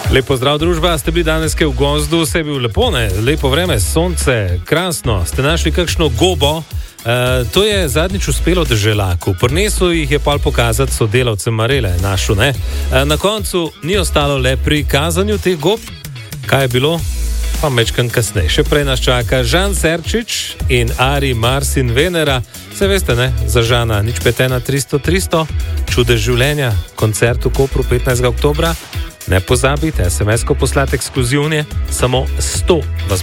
Lepo zdrav, družba, ste bili danes kaj v gozdu, vse je bil lepo, ne? Lepo vreme, sonce, krasno, ste našli kakšno gobo? To je zadnjič uspelo deželaku, prinesel jih je pol pokazati sodelavcem Marele, našo, ne? Na koncu ni ostalo le pri kazanju teh gob, kaj je bilo? Pa mečkan kasneje. Še prej nas čaka Žan Serčič in Ari Marsin Venera. Se veste, ne? Za Žana nič 51300, čudež življenja, koncert v Kopru 15. oktobra. Ne pozabite, SMS-ko poslati ekskluzivne, samo 100 vas